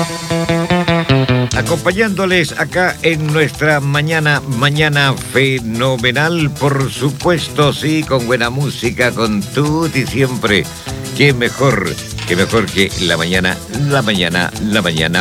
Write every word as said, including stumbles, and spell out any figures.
Acompañándoles acá en nuestra mañana, mañana fenomenal, por supuesto, sí, con buena música, con tutti siempre. Qué mejor, qué mejor que la mañana, la mañana, la mañana